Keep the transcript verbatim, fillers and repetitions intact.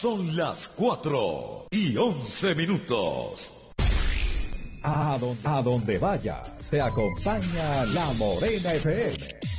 Son las cuatro y once minutos. A donde, a donde vayas, te acompaña La Morena F M.